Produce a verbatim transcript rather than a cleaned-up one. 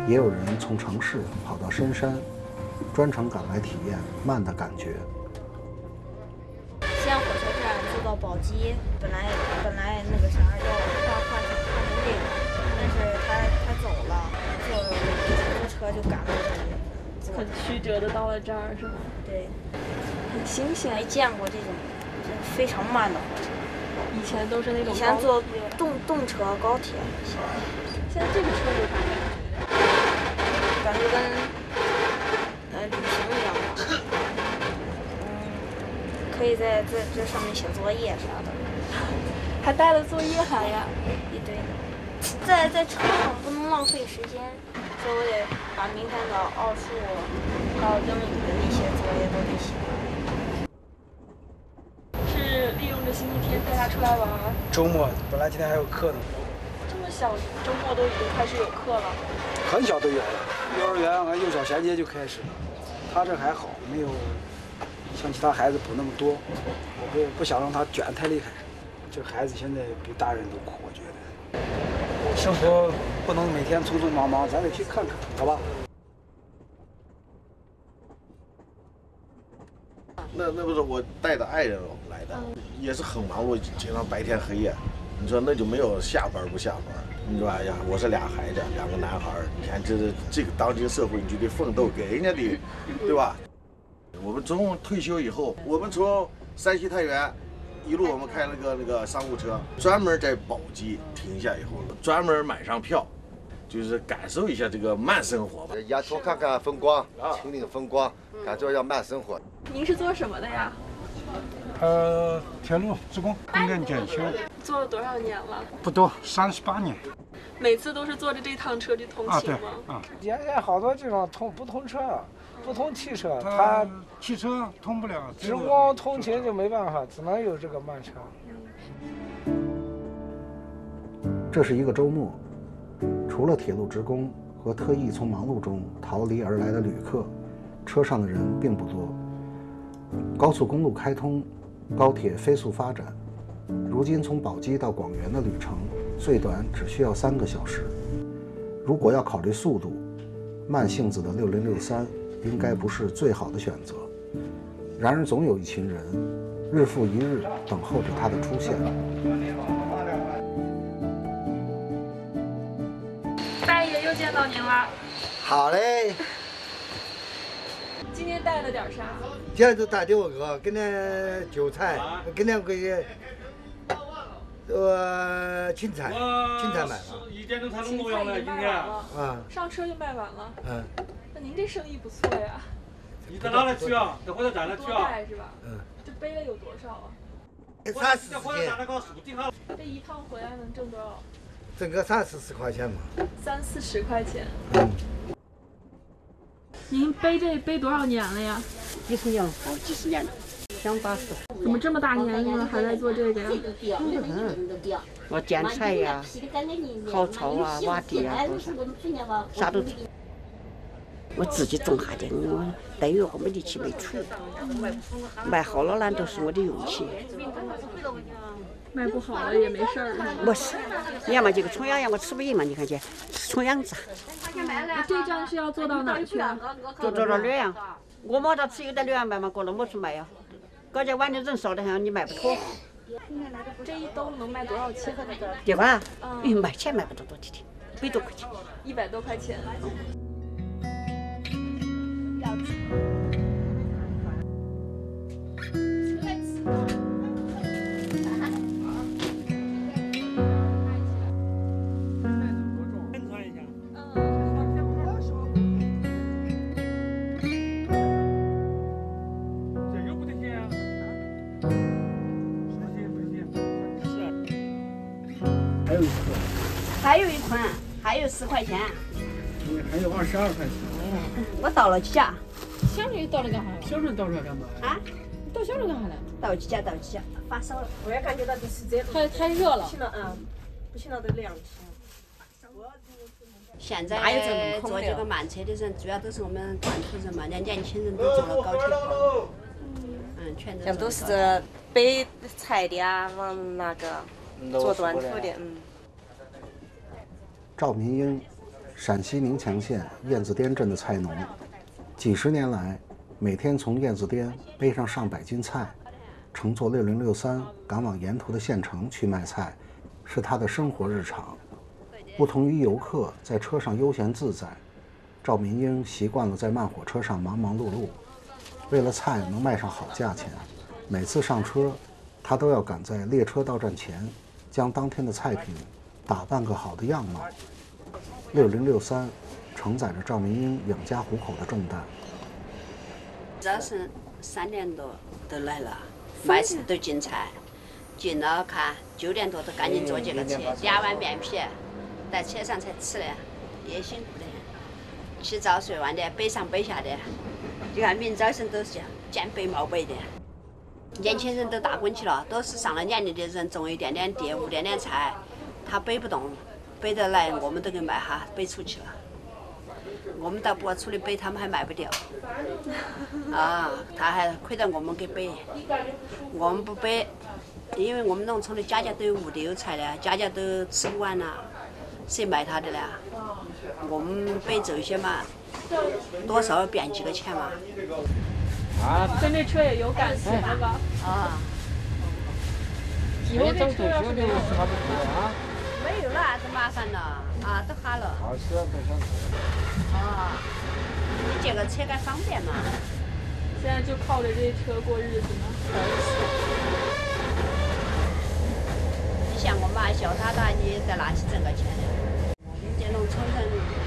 也有人从城市跑到深山，专程赶来体验慢的感觉。 西安火车站坐到宝鸡，本来本来那个啥要换换成换成这个，但是他他走了，坐出租车就赶到这里。 很曲折的到了这儿是吗？ 对， 很新鲜， 没见过这种非常慢的火车。 以前都是那种以前坐动动车、高铁， 现在这个车有啥感觉？感觉跟呃旅行一样吧。嗯，可以在在这上面写作业啥的。 还带了作业函呀？ 一堆。在在车上不能浪费时间，所以我得把明天的奥数还有英语的那些作业都得写。 是利用着星期天带他出来玩。 周末本来今天还有课呢。 这么小，周末都已经开始有课了。 很小都有了，幼儿园和幼小衔接就开始了。他这还好，没有像其他孩子补那么多。我不不想让他卷太厉害。这孩子现在比大人都苦，我觉得。生活不能每天匆匆忙忙，咱得去看看，好吧？ 那那不是我带着爱人来的，嗯、也是很忙碌，经常白天黑夜。你说那就没有下班不下班？你说哎呀，我是俩孩子，两个男孩，你看这是这个当今社会，你就得奋斗，给人家的，对吧？我们从退休以后，我们从山西太原一路我们开了个那个商务车，专门在宝鸡停下以后，专门买上票，就是感受一下这个慢生活吧。 沿途看看风光，秦岭风光，感受一下慢生活。 您是做什么的呀？ 呃，铁路职工，供电检修。 做了多少年了？ 不多，三十八年。 每次都是坐着这趟车去通勤吗？ 啊，啊。 现在好多地方通不通车，不通汽车， 它汽车通不了， 职工通勤就没办法，只能有这个慢车。 这是一个周末，除了铁路职工和特意从忙碌中逃离而来的旅客，车上的人并不多。高速公路开通，高铁飞速发展，如今从宝鸡到广元的旅程最短只需要三个小时。如果要考虑速度，慢性子的六零六三应该不是最好的选择。然而总有一群人日复一日等候着它的出现。 大爷又见到您了。 好嘞。 今天带了点啥？ 今天就带点鹅，跟那韭菜，跟那个呃青菜，青菜买了。 一点钟才能弄完了，今天。 啊。 上车就卖完了。 嗯。 那您这生意不错呀。 你在哪里去啊？在火车站那去啊？ 是吧？ 嗯。 这背了有多少啊？ 三四十斤。 这一趟回来能挣多少？ 挣个三四十块钱嘛。 三四十块钱。 嗯。 您背这背多少年了呀？ 几十年了，好几十年了，想八十。 怎么这么大年龄了还在做这个呀？ 嗯，我剪菜呀，薅草啊，挖地啊，都是，啥都做。我自己种下的，我待遇我没力气没出，卖好了那都是我的运气。 卖不好了也没事儿。 不是，你要么这个重阳羊我吃不赢嘛，你看见重阳子。 那这站是要做到哪儿去啊？ 做到了浏阳，我摸到吃有点浏阳卖嘛，过了没去卖呀。高家碗的人少的很，你卖不脱。 这一兜能卖多少钱？ 对吧？嗯，卖钱卖不到多点点，百多块钱。 一百多块钱。 还有一款，还有十块钱。 还有二十二块钱。 我倒了几家。 小时候倒了干啥？ 小时候倒出来干嘛？ 啊？ 倒小时候干啥呢？ 倒几家，倒几家，发烧了。我也感觉到就是这太太热了。 不行了，嗯，不行了都凉起。现在坐这个慢车的人，主要都是我们段土人嘛，人家年轻人都坐了高铁票。嗯，全都。 要不都是这背菜的啊，往那个做段土的，嗯。 赵民英陕西宁强县燕子颠镇的菜农，几十年来，每天从燕子颠背上上百斤菜，乘坐六零六三赶往沿途的县城去卖菜，是他的生活日常。不同于游客在车上悠闲自在，赵民英习惯了在慢火车上忙忙碌碌。为了菜能卖上好价钱，每次上车，他都要赶在列车到站前，将当天的菜品打扮个好的样貌。六零六三承载着赵民英养家糊口的重担。 早晨三点多都来了，卖菜都进菜，进了看九点多都赶紧坐这个车，两碗面皮在车上才吃的，也辛苦的。起早睡晚的，背上背下的，你看明早晨都是肩背冒背的。年轻人都打滚去了，都是上了年龄的人，种一点点地，务点点菜，他背不动。背得来，我们都给卖哈，背出去了。我们到博处里背，他们还卖不掉。啊，他还亏得我们给背，我们不背，因为我们农村的家家都有屋里有菜的，家家都吃不完了，谁卖他的呢？我们背这些嘛，多少变几个钱嘛。 啊，跟这车也有感情了吧？ 啊。 以后这车要是没有啊？ 没有了，都麻烦了啊，都哈了。 二十二块钱。 啊，你这个车该方便嘛？ 现在就靠着这车过日子呢。 你像我妈小她她，你在哪去挣个钱呢？我们这农村人